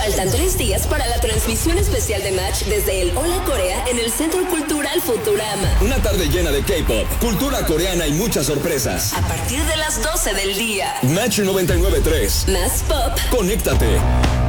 Faltan 3 días para la transmisión especial de Match desde el Hola Corea en el Centro Cultural Futurama. Una tarde llena de K-pop, cultura coreana y muchas sorpresas. A partir de las 12 del día. Match 99.3. Más pop. Conéctate.